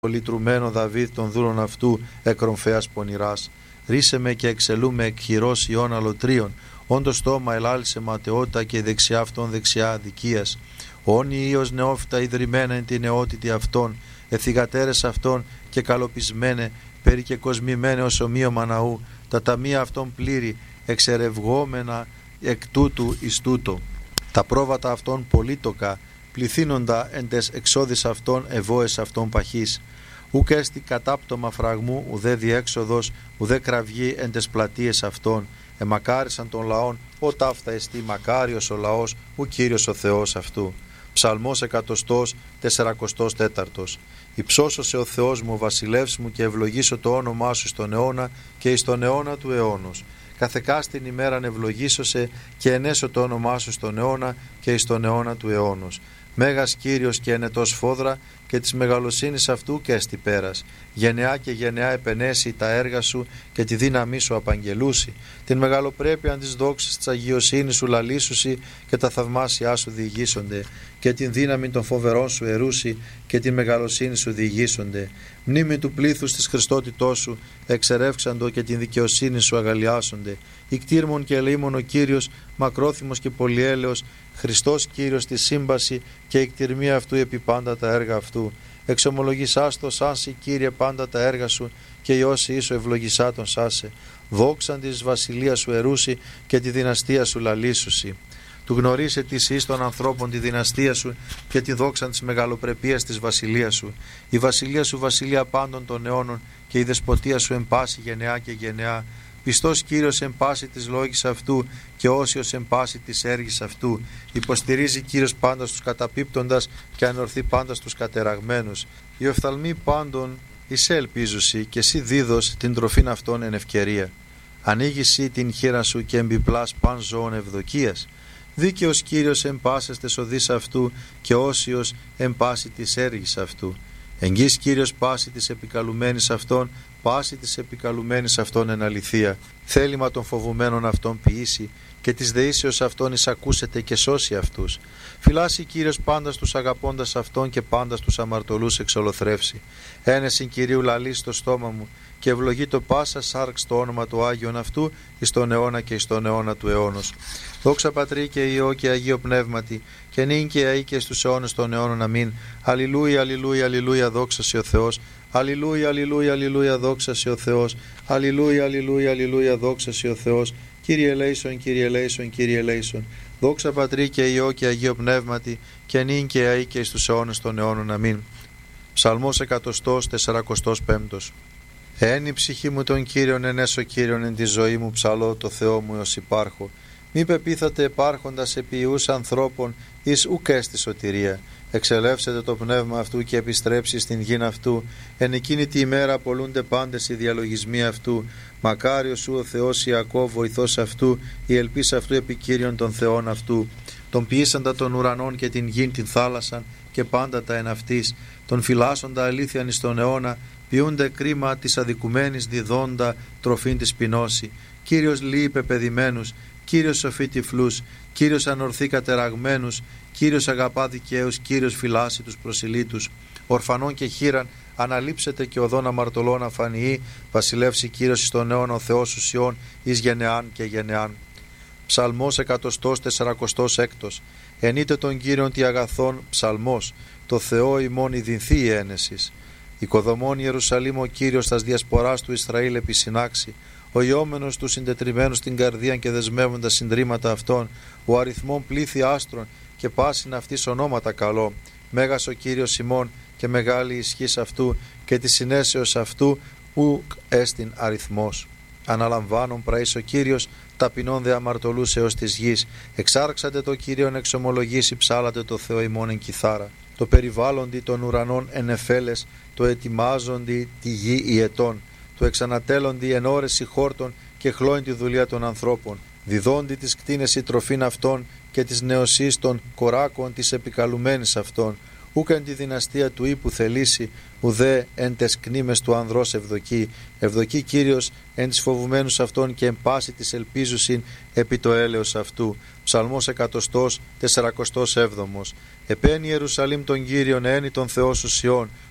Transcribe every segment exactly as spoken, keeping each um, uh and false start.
πολυτρουμένο Δαβίδ των δούλων αυτού εκρομφέας πονηράς. Ρίσε με και εξελούμε εκ χειρός ιών αλωτρίων, όντως στόμα ελάλησε ματαιότητα και δεξιά αυτών δεξιά αδικίας. Όνοι Υιός νεόφυτα ιδρυμένα εν την νεότητη αυτών, εθιγατέρες αυτών και καλοπισμένε, περί και κοσμημένε ως ομοίωμα ναού, τα ταμεία αυτών πλήρη, εξερευγόμενα εκ τούτου εις τούτο. Τα πρόβατα αυτών πολύτοκα, πληθύνοντα εν τες εξόδης αυτών ευώες αυτών παχής. Ουκ έστι κατάπτωμα φραγμού, ουδέ διέξοδος, ουδέ κραυγή εν τες πλατείες αυτών. Εμακάρισαν των λαών, ο ταύτα εστί μακάριος ο λαός, ο Κύριος ο Θεός αυτού. Ψαλμός εκατοστός τεσσαρακοστός τέταρτος. Υψώσωσε ο Θεός μου, ο βασιλεύς μου, και ευλογήσω το όνομά σου στον αιώνα και εις τον αιώνα του αιώνος. Καθεκάστην ημέραν ευλογήσωσε και ενέσω το όνομά σου στον αιώνα και εις τον αιώνα του αιώνος. Μέγας Κύριος και ενετός φόδρα και της μεγαλοσύνης αυτού και έστι πέρας. Γενεά και γενεά επενέσει τα έργα σου και τη δύναμή σου απαγγελούσει. Την μεγαλοπρέπεια της δόξης της αγιοσύνης σου λαλήσουσι και τα θαυμάσια σου διηγήσονται. Και την δύναμη των φοβερών σου ερούσι και την μεγαλοσύνη σου διηγήσονται. Μνήμη του πλήθους της Χριστότητός σου εξερεύξαντο και την δικαιοσύνη σου αγαλιάσονται. Ικτήρμον και ελεήμον ο Κύριος, μακρόθυμος και πολυέλεος, Χριστός Κύριος στη σύμπαση και η κτηρμία αυτού επί πάντα τα έργα αυτού. Εξομολογησάς το σάσι, Κύριε, πάντα τα έργα σου και οι όσοι ίσο ευλογησά τον σάσε. Δόξαν της βασιλείας σου ερούσι και τη δυναστεία σου λαλήσουσι. Του γνωρίσε της εις των ανθρώπων τη δυναστεία σου και τη δόξαν της μεγαλοπρεπίας της βασιλείας σου. Η βασιλεία σου βασιλεία πάντων των αιώνων και η δεσποτεία σου εν πάση γενεά και γενεά. Πιστός Κύριος εν πάση της λόγης αυτού και όσιος εν πάση της έργης αυτού. Υποστηρίζει Κύριος πάντα στους καταπίπτοντας και ανορθεί πάντα στους κατεραγμένους. Οι οφθαλμοί πάντων εισέ ελπίζουσι και εσύ δίδος την τροφήν αυτών εν ευκαιρία. Ανοίγει την χείρα σου και εμπιπλάς παν ζώων ευδοκίας. Δίκαιος Κύριος εν πάσες τες οδείς αυτού και όσιος εν πάση της έργης αυτού. Εγγύς Κύριος πάση της επικαλουμένης αυτών, πάση της επικαλουμένης αυτών εν αληθεία. Θέλημα των φοβουμένων αυτών ποιήσει και της δεήσεως αυτών εισακούσεται και σώσει αυτούς. Φυλάσει Κύριος πάντα στους αγαπώντας αυτών και πάντα στους αμαρτωλούς εξολοθρεύσει. Ένεσιν Κυρίου λαλεί στο στόμα μου και ευλογεί το πάσα σάρξ το όνομα του Άγιον αυτού εις τον αιώνα και εις τον αιώνα του αιώνος. Δόξα Πατρί και Υιό και Αγίο Πνεύματι και νυν και αεί και στους αιώνες των αιώνων. Αμήν. Αλληλούια, αλληλούια, αλληλούια, δόξα σε ο Θεός. Αλληλούια, αλληλούια, αλληλούια, δόξα σε ο Θεός. Αλληλούια, αλληλούια, αλληλούια, δόξα σε ο Θεός. Κύριε ελέησον, Κύριε ελέησον, Κύριε ελέησον. Δόξα Πατρί και Υιό και Αγίο Πνεύματι και νυν και αεί και στους αιώνες των αιώνων. Αμήν. Ψαλμός εκατοστός τεσσαρακοστός πέμπτος. Εν η ψυχή μου τον Κύριον, ενέσω Κύριον εν τη ζωή μου, ψαλώ το Θεό μου ως υπάρχω. Μη πεπίθατε επάρχοντας επί ιούς ανθρώπων εις ουκ έστι σωτηρία. Εξελεύσετε το πνεύμα αυτού και επιστρέψει στην γην αυτού. Εν εκείνη τη ημέρα απολούνται πάντες οι διαλογισμοί αυτού. Μακάριος σου ο Θεός Ιακώβ, βοηθός αυτού, η ελπίς αυτού επί Κύριον των Θεών αυτού. Τον ποιήσαντα των ουρανών και την γην την θάλασσαν και πάντα τα εν αυτής. Τον φυλάσσοντα αλήθειαν εις τον αιώνα, ποιούνται κρίμα της αδικουμένης διδόντα τροφήν της πεινώση. Κύριος λύει πεπαιδημένους, Κύριος σοφεί τυφλούς, Κύριος ανορθεί κατεραγμένους, Κύριος αγαπά δικαίους, Κύριος φυλάσσει τους προσιλήτους. Ορφανών και χείραν αναλείψετε και οδόν αμαρτωλών αφανιεί, βασιλεύσει Κύριος εις τον αιώνα ο Θεός ουσιών εις γενεάν και γενεάν. Ψαλμός εκατοστός τεσσαρακοστός έκτος. Ενείτε τον Κύριον τι αγαθών, ψαλμός, το Θεό ημών ειδυνθεί η ένεσης. Οικοδομών Ιερουσαλήμ ο Κύριος τας διασποράς του Ισραήλ επισυνάξει. Ο ιόμενος του συντετριμένου στην καρδία και δεσμεύοντα συντρίμματα αυτών, ο αριθμών πλήθη άστρων και πάσιν αυτής ονόματα καλό. Μέγας ο Κύριος ημών και μεγάλη ισχύς αυτού και τη συνέσεως αυτού ουκ έστιν αριθμός. Αναλαμβάνον πραείς ο Κύριος ταπεινών δε αμαρτωλούς έως της γης. Εξάρξατε το Κύριον εξομολογήσει, ψάλατε το Θεό ημών εν κιθάρα. Το περιβάλλοντι των ουρανών εν εφέλες, το ετοιμάζοντι τη γη οι ετών. Το εξανατέλλοντι εν ώρεση χόρτων και χλώην τη δουλεία των ανθρώπων. Διδόντι τις κτίνες η τροφήν αυτών και τις νεοσύς των κοράκων της επικαλουμένης αυτών. Ούκ εν τη δυναστεία του ύπου θελήσει, ουδέ εν τες κνήμες του ανδρός ευδοκεί. Ευδοκεί Κύριος εν τις φοβουμένους αυτών και εν πάση της ελπίζουσιν επί το έλεος αυτού. Ψαλμός εκατοστός τεσσαρακοστός έβδομος. Επένει Ιερουσαλήμ τον Κύριον ένι τον Θεό σου Σιών,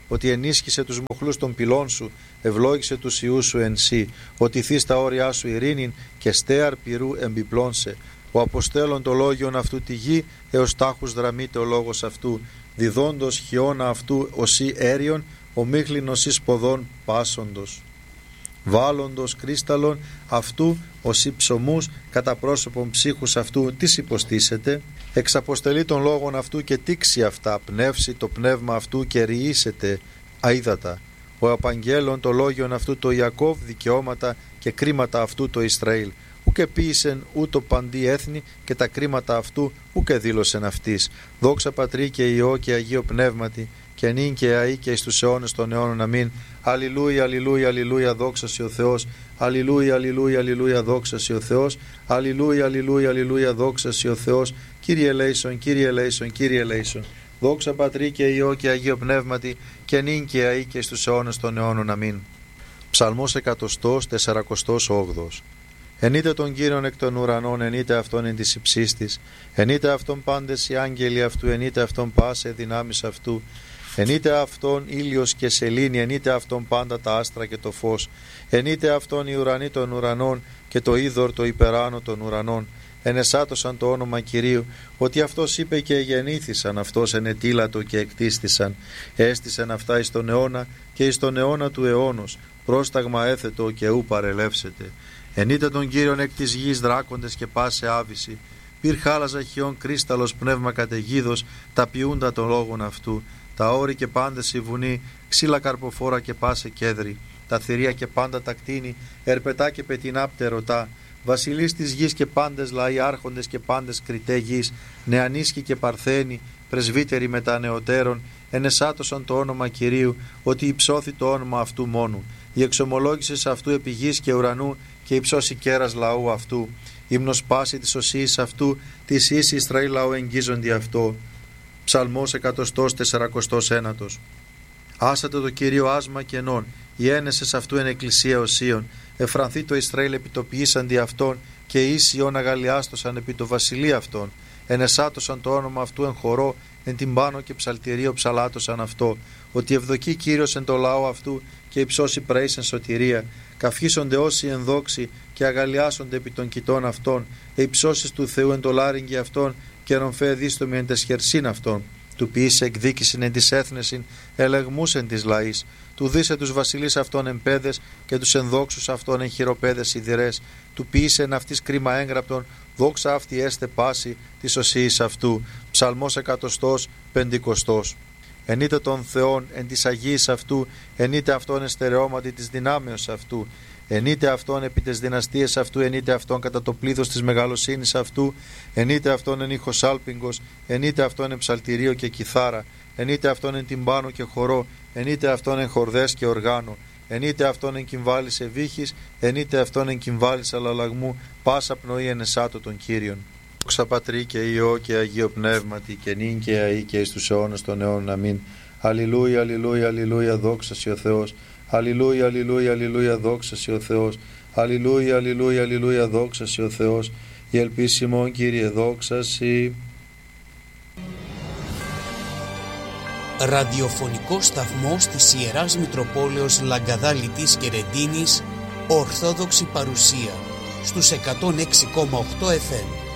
ότι ενίσχυσε τους μοχλούς των πυλών σου, ευλόγησε τους ιούς σου εν σύ, ότι θείς τα όρια σου ειρήνην και στέαρ πυρού εμπιπλώνσε. Ο αποστέλων το λόγιον αυτού τη γη, έως τάχους δραμείται ο λόγος αυτού, διδόντος χιώνα αυτού οσί αέριον, ο μίχλινος εις ποδών πάσοντος. Βάλλοντος κρίσταλον αυτού οσί ψωμούς, κατά πρόσωπον ψύχους αυτού τις υποστήσετε. Εξαποστελεί των λόγων αυτού και τήξει αυτά, πνεύσει το πνεύμα αυτού και ρυήσετε αίδατα. Ο απαγγέλων το λόγιον αυτού το Ιακώβ δικαιώματα και κρίματα αυτού το Ισραήλ. Ούκε ποίησεν ούτω παντί έθνη και τα κρίματα αυτού ούκε δήλωσεν αυτής. Δόξα Πατρί και Υιό και Αγίο Πνεύματι και νυν και αεί και εις τους αιώνες των αιώνων. Αμήν. Αλληλούια, αλληλούια, αλληλούια, δόξα σοι ο Θεός. Αλληλούια, αλληλούια, αλληλούια, δόξα σοι ο Θεός. Αλληλούια, αλληλούια, αλληλούια, δόξα σοι ο Θεός. Κύριε ελέησον, Κύριε ελέησον, Κύριε ελέησον. Δόξα Πατρί και Υιό και Αγίο Πνεύματι και νυν και αεί και εις τους αιώνες των αιώνων. Αμήν. Ψαλμός εκατοστός τεσσαρακοστός όγδοος. Ενείτε τον Κύριον εκ των ουρανών, ενείτε αυτόν εν της υψής της. Ενείτε αυτόν πάντες οι άγγελοι αυτού, ενείτε αυτόν πάσε δυνάμεις αυτού. Ενείτε αυτόν ήλιος και σελήνη, ενείτε αυτόν πάντα τα άστρα και το φως. Ενείτε αυτόν οι ουρανοί των ουρανών και το είδωρ το υπεράνω των ουρανών. Ενεσάτωσαν το όνομα Κυρίου, ότι αυτός είπε και γεννήθησαν, αυτός ενετήλατο και εκτίστησαν. Έστησαν αυτά εις τον αιώνα και εις τον αιώνα του αιώνος, πρόσταγμα έθετο και ου παρελεύσετε. Ενείτε τον Κύριον εκ της γης δράκοντες και πάσε άβυση. Πυρ χάλαζα χιόν κρίσταλος πνεύμα καταιγίδος, τα ποιούντα των λόγων αυτού. Τα όρη και πάντες η βουνή, ξύλα καρποφόρα και πάσε κέδρη. Τα θηρία και πάντα τα κτίνη, ερπετά και πετεινά πτερωτά. Βασιλείς της γης και πάντες λαοί, άρχοντες και πάντες κριτέ γης, νεανίσχοι και παρθένοι, πρεσβύτεροι μετά νεωτέρων, ενεσάτωσαν το όνομα Κυρίου, ότι υψώθη το όνομα αυτού μόνου. Η εξομολόγηση αυτού επί γης και ουρανού και υψώσει κέρας λαού αυτού. Ύμνος πάση της οσίης αυτού, της ίση Ισραήλ λαού εγγίζοντι αυτό. Ψαλμός εκατοστός τεσσαρακοστός ένατος. Άσατε το Κύριο άσμα κενών, οι ένεσες αυτού εν εκκλησία οσίων. Εφρανθεί το Ισραήλ επιτοποιήσαντι αυτόν και ίσιον αγαλιάστοσαν επί το βασιλεία αυτών. Ενεσάτωσαν το όνομα αυτού εν χορό, εν τυμπάνο και ψαλτηρίο ψαλάτωσαν αυτό. Ότι ευδοκεί Κύριος εν το λαό αυτού και υψώσει πρέης εν σωτηρία. Καυχήσονται όσοι εν δόξη και αγαλιάσονται επί των κοιτών αυτών. Ε υψώσεις του Θεού εν το λάριγγι αυτών και ρομφέ δίστομοι εν τες χερσίν αυτών. Του ποιήσε εκδίκησιν εν της έθνεσιν, ελεγμούς εν της λαής. Του δίσε τους βασιλείς αυτών εν πέδες και τους ενδόξους αυτών εν χειροπέδες σιδηρές. Του ποιήσε εν αυτής κρίμα έγγραπτον, δόξα αυτή έστε πάση της οσίης αυτού. Ψαλμός εκατοστός πεντηκοστός. Ενείτε τον Θεόν εν της Αγίας αυτού, ενείτε αυτόν εν στερεώματι της δυνάμεως αυτού. Ενείτε αυτόν επί τις δυναστείες αυτού, ενείτε αυτόν κατά το πλήθος της μεγαλοσύνης αυτού, ενείτε αυτόν εν ήχος άλπιγγος, ενείτε αυτόν εν ψαλτηρίο και κιθάρα, ενείτε αυτόν εν τυμπάνο και χορό, ενείτε αυτόν εν χορδές και οργάνο, ενείτε αυτόν εν κυμβάλης ευήχης, ενείτε αυτόν εν κυμβάλης αλλαλαγμού, πάσα πνοή εν εσάτω των Κύριων. Δόξα Πατρί και Υιό και Αγίο Πνεύματι και νυν και αεί και εις τους αιώνες των αιώνων. Αμήν. Αλληλούια, αλληλούια, αλληλούια, δόξα σοι ο Θεός. Αλληλούια, αλληλούια, αλληλούια, δόξα σοι ο Θεός. Αλληλούια, αλληλούια, αλληλούια, δόξα σοι ο Θεός. Η ελπίση ημών, Κύριε, δόξα σοι. Ραδιοφωνικό σταθμός της Ιεράς Μητροπόλεως Λαγκαδά Λιτής και Ρεντίνης, Ορθόδοξη παρουσία στους εκατόν έξι κόμμα οκτώ εφ εμ.